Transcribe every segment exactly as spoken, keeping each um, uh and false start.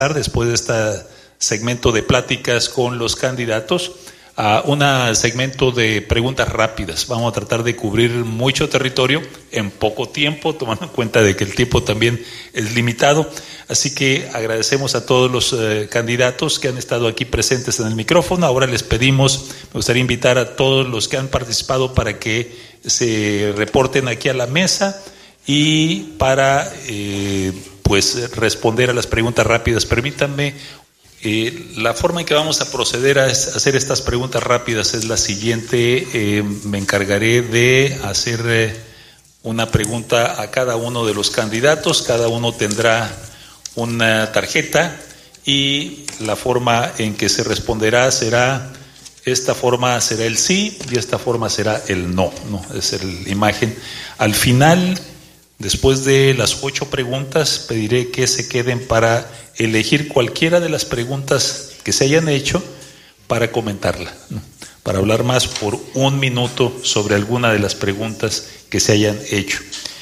Después de este segmento de pláticas con los candidatos, a un segmento de preguntas rápidas. Vamos a tratar de cubrir mucho territorio en poco tiempo, tomando en cuenta de que el tiempo también es limitado. Así que agradecemos a todos los eh, candidatos que han estado aquí presentes en el micrófono. Ahora les pedimos, me gustaría invitar a todos los que han participado para que se reporten aquí a la mesa y para eh, pues responder a las preguntas rápidas. Permítanme. Eh, la forma en que vamos a proceder a hacer estas preguntas rápidas es la siguiente. Eh, me encargaré de hacer eh, una pregunta a cada uno de los candidatos. Cada uno tendrá una tarjeta y la forma en que se responderá será, esta forma será el sí y esta forma será el no, ¿no? Es la imagen. Al final, después de las ocho preguntas, pediré que se queden para elegir cualquiera de las preguntas que se hayan hecho para comentarla, ¿no? Para hablar más por un minuto sobre alguna de las preguntas que se hayan hecho.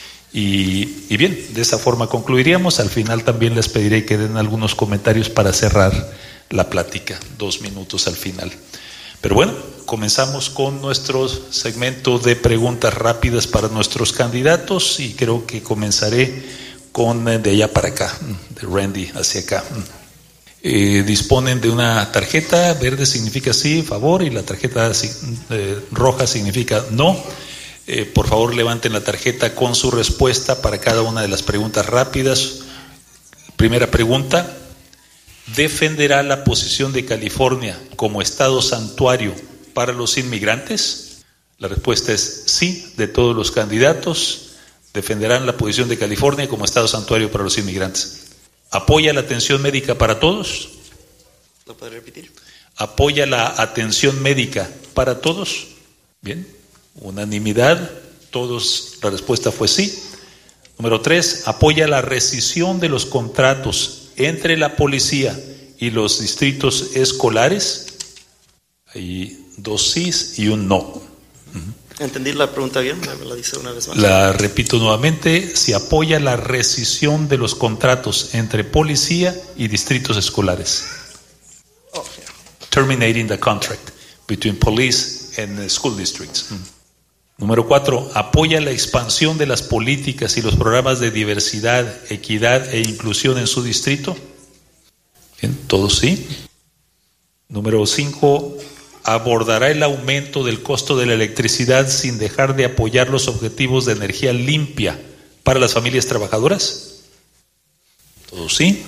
Y, y bien, de esa forma concluiríamos. Al final también les pediré que den algunos comentarios para cerrar la plática, dos minutos al final. Pero bueno, comenzamos con nuestro segmento de preguntas rápidas para nuestros candidatos y creo que comenzaré con de allá para acá, de Randy hacia acá. Eh, disponen de una tarjeta, verde significa sí, favor, y la tarjeta eh, roja significa no. Eh, por favor, levanten la tarjeta con su respuesta para cada una de las preguntas rápidas. Primera pregunta: ¿defenderá la posición de California como estado santuario para los inmigrantes? La respuesta es sí, de todos los candidatos. Defenderán la posición de California como estado santuario para los inmigrantes. ¿Apoya la atención médica para todos? ¿Lo puede repetir? ¿Apoya la atención médica para todos? Bien, unanimidad, todos, la respuesta fue sí. Número tres, ¿apoya la rescisión de los contratos entre la policía y los distritos escolares? Hay dos sís y un no. Uh-huh. ¿Entendí la pregunta bien? ¿Me la dice una vez más? La repito nuevamente: si apoya la rescisión de los contratos entre policía y distritos escolares. Oh, yeah. Terminating the contract between police and school districts. Mm. Número cuatro, ¿apoya la expansión de las políticas y los programas de diversidad, equidad e inclusión en su distrito? Bien, todos sí. Número cinco, ¿abordará el aumento del costo de la electricidad sin dejar de apoyar los objetivos de energía limpia para las familias trabajadoras? Todos sí.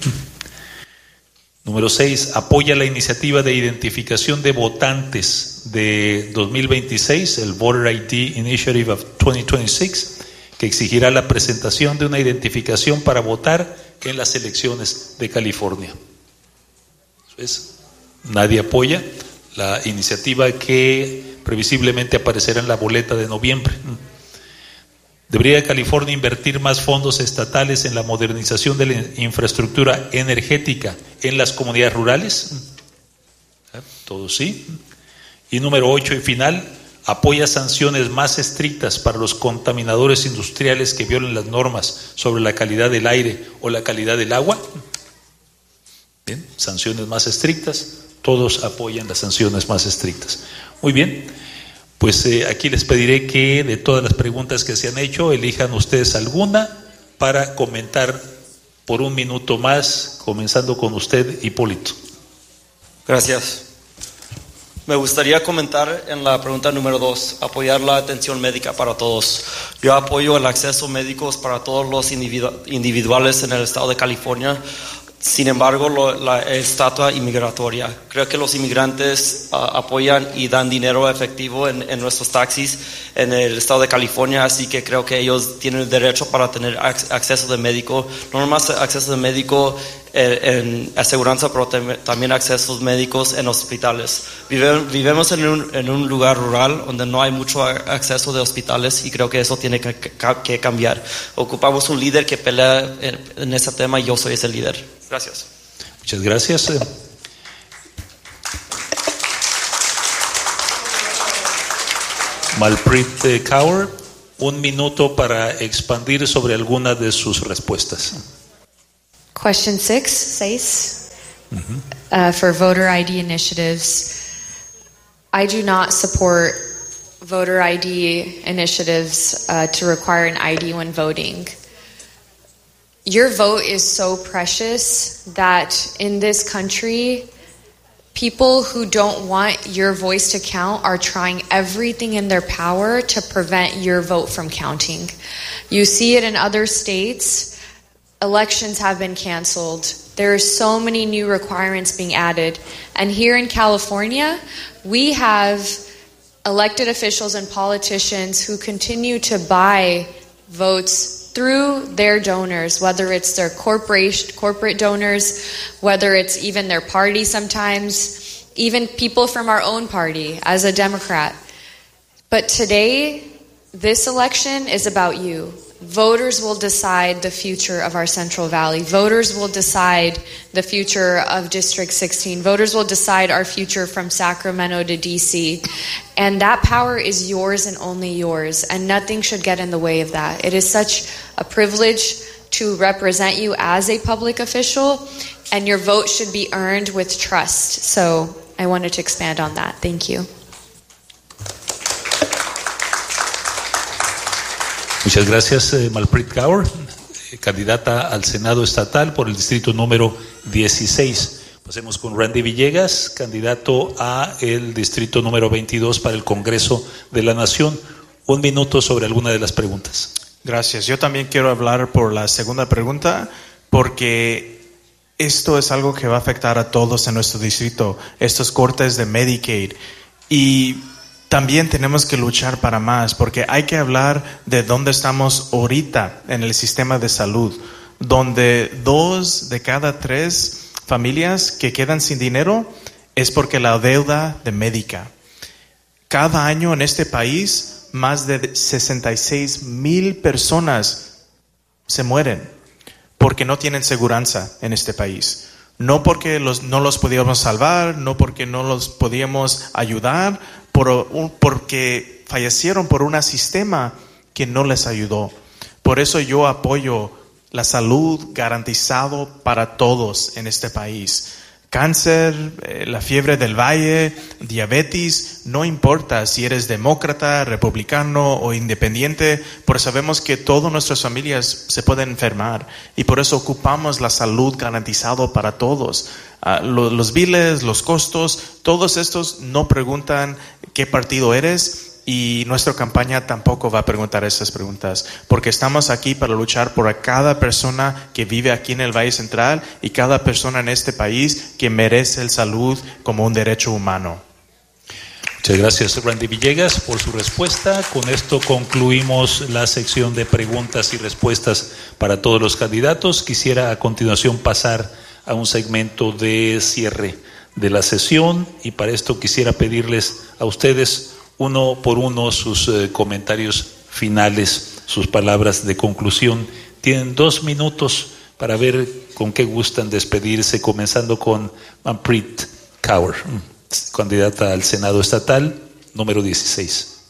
Número seis, ¿apoya la iniciativa de identificación de votantes de dos mil veintiséis, el Voter I D Initiative of dos mil veintiséis, que exigirá la presentación de una identificación para votar en las elecciones de California? ¿Ves? Nadie apoya la iniciativa que previsiblemente aparecerá en la boleta de noviembre. ¿Debería California invertir más fondos estatales en la modernización de la infraestructura energética en las comunidades rurales? Todo sí. Y número ocho y final, ¿apoya sanciones más estrictas para los contaminadores industriales que violen las normas sobre la calidad del aire o la calidad del agua? Bien, sanciones más estrictas. Todos apoyan las sanciones más estrictas. Muy bien, pues eh, aquí les pediré que de todas las preguntas que se han hecho, elijan ustedes alguna para comentar por un minuto más, comenzando con usted, Hipólito. Gracias. Me gustaría comentar en la pregunta número dos, apoyar la atención médica para todos. Yo apoyo el acceso a médicos para todos los individu- individuales en el estado de California. Sin embargo, lo, la estatua inmigratoria. Creo que los inmigrantes uh, apoyan y dan dinero efectivo en, en nuestros taxis en el estado de California, así que creo que ellos tienen el derecho para tener ac- acceso de médico, no nomás acceso de médico eh, en aseguranza, pero tem- también accesos médicos en hospitales. Vive, vivimos en un, en un lugar rural donde no hay mucho acceso de hospitales y creo que eso tiene que, que, que cambiar. Ocupamos un líder que pelea en, en ese tema y yo soy ese líder. Gracias. Muchas gracias. Malpreet Kaur, un minuto para expandir sobre alguna de sus respuestas. Question six, seis. Uh-huh. uh, for voter I D initiatives. I do not support voter I D initiatives uh, to require an I D when voting. Your vote is so precious that in this country, people who don't want your voice to count are trying everything in their power to prevent your vote from counting. You see it in other states. Elections have been canceled. There are so many new requirements being added. And here in California, we have elected officials and politicians who continue to buy votes through their donors, whether it's their corporation, corporate donors, whether it's even their party sometimes, even people from our own party as a Democrat. But today, this election is about you. Voters will decide the future of our Central Valley. Voters will decide the future of District sixteen. Voters will decide our future from Sacramento to D C. And that power is yours and only yours. And nothing should get in the way of that. It is such a privilege to represent you as a public official. And your vote should be earned with trust. So I wanted to expand on that. Thank you. Muchas gracias, eh, Malpreet Kaur, eh, candidata al Senado Estatal por el distrito número dieciséis. Pasemos con Randy Villegas, candidato a el distrito número veintidós para el Congreso de la Nación. Un minuto sobre alguna de las preguntas. Gracias. Yo también quiero hablar por la segunda pregunta, porque esto es algo que va a afectar a todos en nuestro distrito, estos cortes de Medicaid. Y también tenemos que luchar para más, porque hay que hablar de dónde estamos ahorita en el sistema de salud, donde dos de cada tres familias que quedan sin dinero es porque la deuda de médica. Cada año en este país, más de sesenta y seis mil personas se mueren porque no tienen seguranza en este país. No porque los, no los podíamos salvar, no porque no los podíamos ayudar, por, porque fallecieron por un sistema que no les ayudó. Por eso yo apoyo la salud garantizado para todos en este país. Cáncer, eh, la fiebre del valle, diabetes, no importa si eres demócrata, republicano o independiente, porque sabemos que todas nuestras familias se pueden enfermar y por eso ocupamos la salud garantizado para todos. Uh, lo, los biles, los costos, todos estos no preguntan qué partido eres. Y nuestra campaña tampoco va a preguntar esas preguntas, porque estamos aquí para luchar por cada persona que vive aquí en el Valle Central y cada persona en este país que merece el salud como un derecho humano. Muchas gracias, Randy Villegas, por su respuesta. Con esto concluimos la sección de preguntas y respuestas para todos los candidatos. Quisiera a continuación pasar a un segmento de cierre de la sesión y para esto quisiera pedirles a ustedes uno por uno sus eh, comentarios finales, sus palabras de conclusión. Tienen dos minutos para ver con qué gustan despedirse, comenzando con Malpreet Kaur, candidata al Senado Estatal, número dieciséis.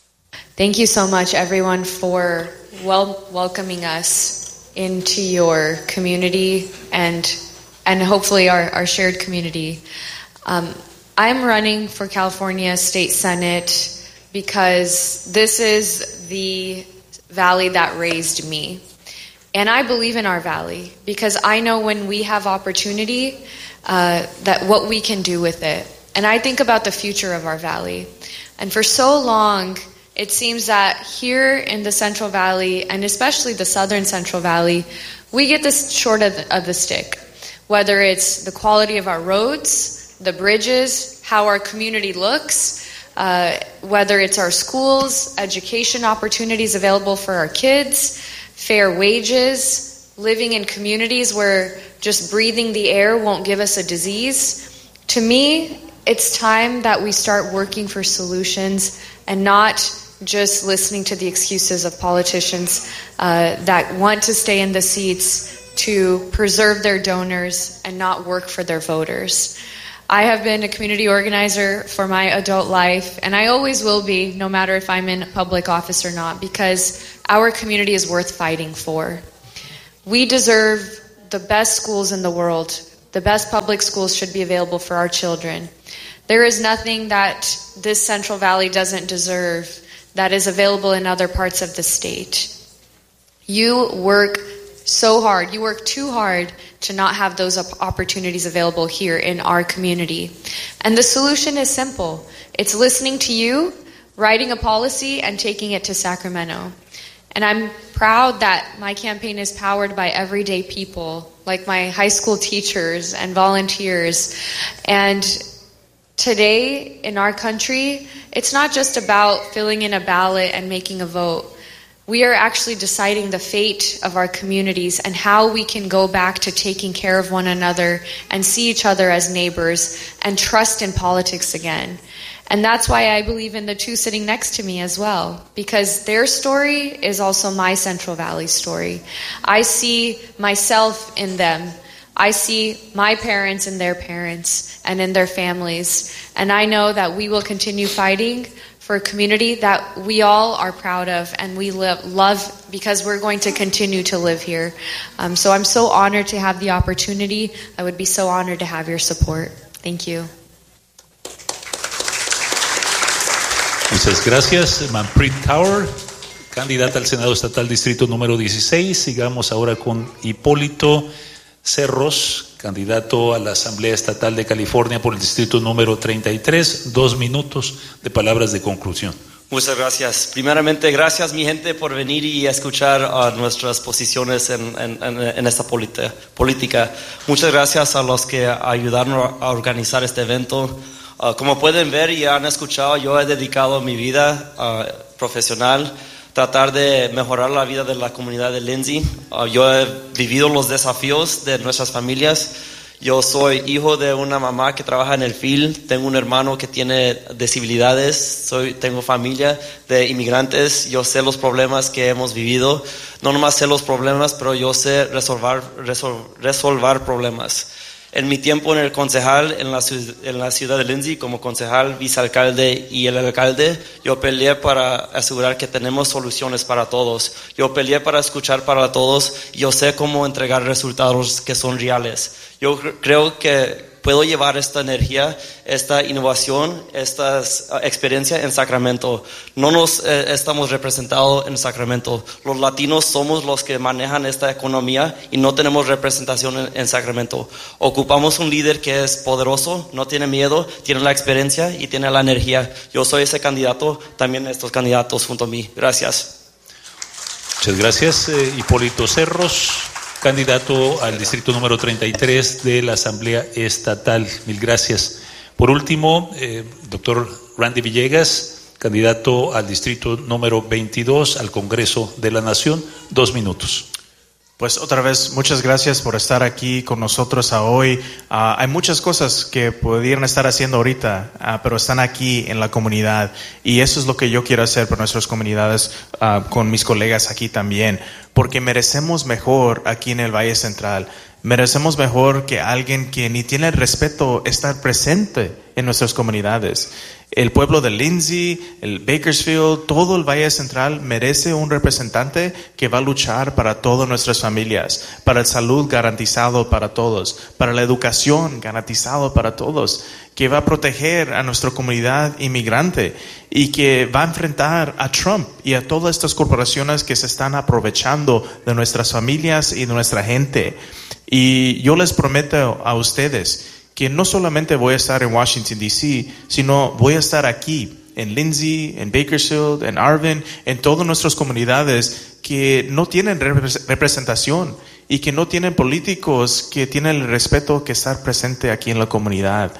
Thank you so much, everyone, for wel- welcoming us into your community and and hopefully our, our shared community. Um, I'm running for California State Senate because this is the valley that raised me. And I believe in our valley because I know when we have opportunity, uh, that what we can do with it. And I think about the future of our valley. And for so long, it seems that here in the Central Valley, and especially the Southern Central Valley, we get this short of the, of the stick. Whether it's the quality of our roads, the bridges, how our community looks, uh, whether it's our schools, education opportunities available for our kids, fair wages, living in communities where just breathing the air won't give us a disease. To me, it's time that we start working for solutions and not just listening to the excuses of politicians uh, that want to stay in the seats to preserve their donors and not work for their voters. I have been a community organizer for my adult life, and I always will be, no matter if I'm in public office or not, because our community is worth fighting for. We deserve the best schools in the world. the best public schools should be available for our children. There is nothing that this Central Valley doesn't deserve that is available in other parts of the state. You work so hard, you work too hard to not have those opportunities available here in our community. And the solution is simple. It's listening to you, writing a policy, and taking it to Sacramento. And I'm proud that my campaign is powered by everyday people, like my high school teachers and volunteers. And today in our country, it's not just about filling in a ballot and making a vote. We are actually deciding the fate of our communities and how we can go back to taking care of one another and see each other as neighbors and trust in politics again. And that's why I believe in the two sitting next to me as well, because their story is also my Central Valley story. I see myself in them. I see my parents in their parents and in their families. And I know that we will continue fighting for a community that we all are proud of and we live, love because we're going to continue to live here. Um, so I'm so honored to have the opportunity. I would be so honored to have your support. Thank you. Muchas gracias, Manpreet Kaur, candidata al Senado Estatal Distrito número dieciséis. Sigamos ahora con Hipólito Cerros, candidato a la Asamblea Estatal de California por el Distrito número treinta y tres. Dos minutos de palabras de conclusión. Muchas gracias. Primeramente, gracias mi gente por venir y escuchar uh, nuestras posiciones en, en, en esta política, política. Muchas gracias a los que ayudaron a organizar este evento. Uh, como pueden ver y han escuchado, yo he dedicado mi vida uh, profesional tratar de mejorar la vida de la comunidad de Lindsay. Uh, yo he vivido los desafíos de nuestras familias. Yo soy hijo de una mamá que trabaja en el field. Tengo un hermano que tiene disabilidades. Soy, tengo familia de inmigrantes. Yo sé los problemas que hemos vivido. No nomás sé los problemas, pero yo sé resolver, resol, resolver problemas. En mi tiempo en el concejal en la, en la ciudad de Lindsay, como concejal, vicealcalde y el alcalde, yo peleé para asegurar que tenemos soluciones para todos. Yo peleé para escuchar para todos. Yo sé cómo entregar resultados que son reales. Yo creo que puedo llevar esta energía, esta innovación, esta uh, experiencia en Sacramento. No nos eh, estamos representados en Sacramento. Los latinos somos los que manejan esta economía y no tenemos representación en, en Sacramento. Ocupamos un líder que es poderoso, no tiene miedo, tiene la experiencia y tiene la energía. Yo soy ese candidato, también estos candidatos junto a mí. Gracias. Muchas gracias, eh, Hipólito Cerros, candidato al distrito número treinta y tres de la Asamblea Estatal. Mil gracias. Por último, eh, doctor Randy Villegas, candidato al distrito número veintidós al Congreso de la Nación. Dos minutos. Pues otra vez, muchas gracias por estar aquí con nosotros a hoy. Uh, hay muchas cosas que pudieran estar haciendo ahorita, uh, pero están aquí en la comunidad. Y eso es lo que yo quiero hacer por nuestras comunidades, uh, con mis colegas aquí también. Porque merecemos mejor aquí en el Valle Central. Merecemos mejor que alguien que ni tiene el respeto estar presente en nuestras comunidades. El pueblo de Lindsay, el Bakersfield, todo el Valle Central merece un representante que va a luchar para todas nuestras familias, para la salud garantizado para todos, para la educación garantizado para todos, que va a proteger a nuestra comunidad inmigrante y que va a enfrentar a Trump y a todas estas corporaciones que se están aprovechando de nuestras familias y de nuestra gente. Y yo les prometo a ustedes que no solamente voy a estar en Washington, D C, sino voy a estar aquí, en Lindsay, en Bakersfield, en Arvin, en todas nuestras comunidades que no tienen representación y que no tienen políticos que tienen el respeto que estar presente aquí en la comunidad.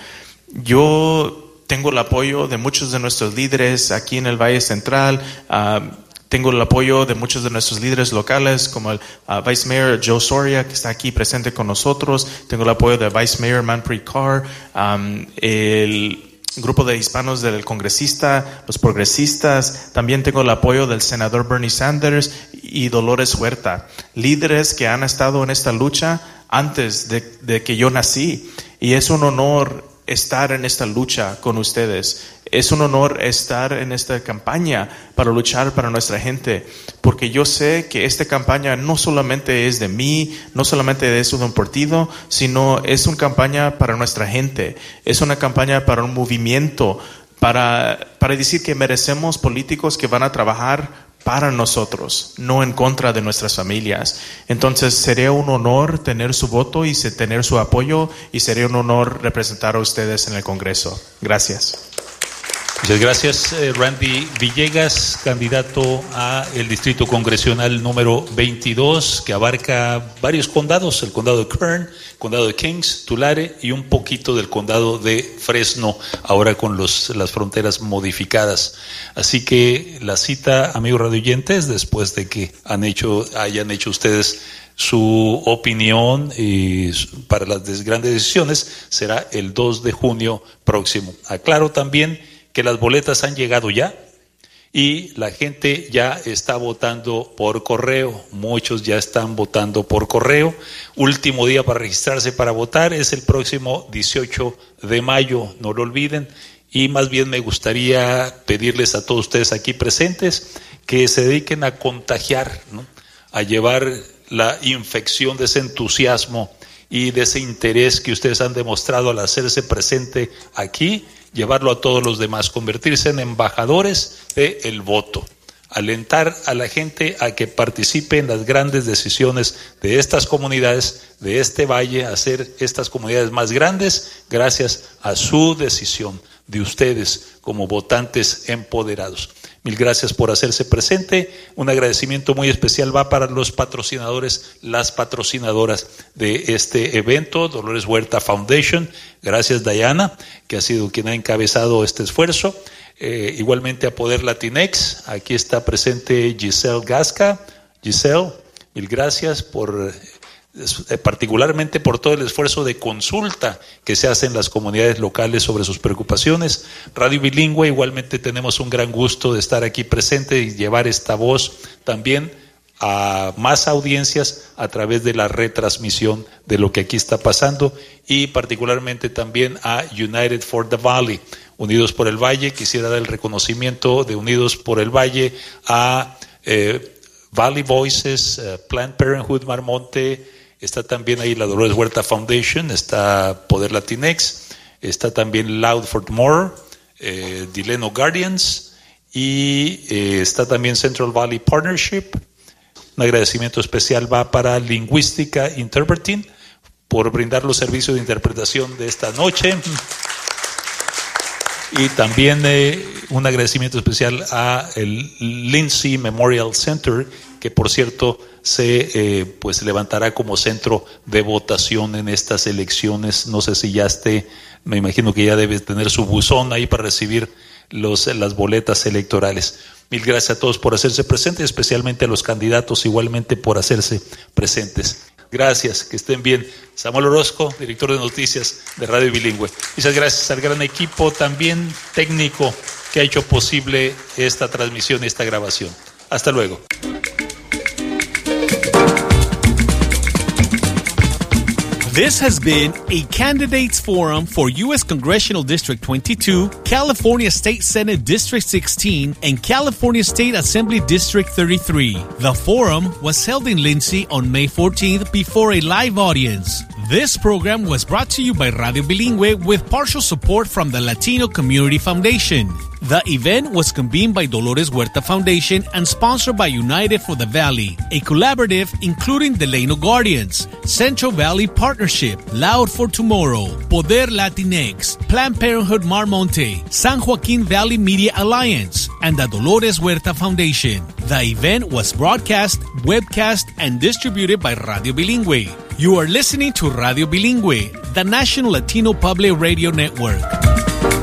Yo tengo el apoyo de muchos de nuestros líderes aquí en el Valle Central. Uh, Tengo el apoyo de muchos de nuestros líderes locales, como el uh, Vice Mayor Joe Soria, que está aquí presente con nosotros. Tengo el apoyo del Vice Mayor Manpreet Kaur, um, el grupo de hispanos del congresista, los progresistas. También tengo el apoyo del senador Bernie Sanders y Dolores Huerta, líderes que han estado en esta lucha antes de, de que yo nací. Y es un honor estar en esta lucha con ustedes. Es un honor estar en esta campaña para luchar para nuestra gente, porque yo sé que esta campaña no solamente es de mí, no solamente es de un partido, sino es una campaña para nuestra gente. Es una campaña para un movimiento, para, para decir que merecemos políticos que van a trabajar para nosotros, no en contra de nuestras familias. Entonces sería un honor tener su voto y tener su apoyo, y sería un honor representar a ustedes en el Congreso. Gracias. Muchas gracias, eh, Randy Villegas, candidato a el Distrito Congresional número veintidós, que abarca varios condados, el condado de Kern, el condado de Kings, Tulare y un poquito del condado de Fresno, ahora con los, las fronteras modificadas. Así que la cita, amigos radioyentes, después de que han hecho, hayan hecho ustedes su opinión y para las grandes decisiones, será el dos de junio próximo. Aclaro también que las boletas han llegado ya y la gente ya está votando por correo. Muchos ya están votando por correo. Último día para registrarse para votar es el próximo dieciocho de mayo, no lo olviden. Y más bien me gustaría pedirles a todos ustedes aquí presentes que se dediquen a contagiar, ¿no?, a llevar la infección de ese entusiasmo y de ese interés que ustedes han demostrado al hacerse presente aquí, llevarlo a todos los demás, convertirse en embajadores del voto, alentar a la gente a que participe en las grandes decisiones de estas comunidades, de este valle, hacer estas comunidades más grandes gracias a su decisión de ustedes como votantes empoderados. Mil gracias por hacerse presente. Un agradecimiento muy especial va para los patrocinadores, las patrocinadoras de este evento, Dolores Huerta Foundation. Gracias, Diana, que ha sido quien ha encabezado este esfuerzo. Eh, igualmente a Poder Latinex, aquí está presente Giselle Gasca. Giselle, mil gracias por... particularmente por todo el esfuerzo de consulta que se hace en las comunidades locales sobre sus preocupaciones. Radio Bilingüe, igualmente tenemos un gran gusto de estar aquí presente y llevar esta voz también a más audiencias a través de la retransmisión de lo que aquí está pasando, y particularmente también a United for the Valley, Unidos por el Valle. Quisiera dar el reconocimiento de Unidos por el Valle a eh, Valley Voices, uh, Planned Parenthood Marmonte. Está también ahí la Dolores Huerta Foundation, está Poder Latinex, está también Loud for More, eh, Dileno Guardians, y eh, está también Central Valley Partnership. Un agradecimiento especial va para Lingüística Interpreting por brindar los servicios de interpretación de esta noche. Y también eh, un agradecimiento especial a el Lindsay Memorial Center, que por cierto se eh, pues levantará como centro de votación en estas elecciones. No sé si ya esté, me imagino que ya debe tener su buzón ahí para recibir los, las boletas electorales. Mil gracias a todos por hacerse presentes, especialmente a los candidatos igualmente por hacerse presentes. Gracias, que estén bien. Samuel Orozco, director de noticias de Radio Bilingüe. Muchas gracias al gran equipo también técnico que ha hecho posible esta transmisión y esta grabación. Hasta luego. This has been a candidates forum for U S Congressional District twenty-two, California State Senate District sixteen, and California State Assembly District thirty-three. The forum was held in Lindsay on May fourteenth before a live audience. This program was brought to you by Radio Bilingüe with partial support from the Latino Community Foundation. The event was convened by Dolores Huerta Foundation and sponsored by United for the Valley, a collaborative including the Delano Guardians, Central Valley Partnership, Loud for Tomorrow, Poder Latinex, Planned Parenthood Mar Monte, San Joaquin Valley Media Alliance, and the Dolores Huerta Foundation. The event was broadcast, webcast, and distributed by Radio Bilingüe. You are listening to Radio Bilingüe, the national Latino public radio network.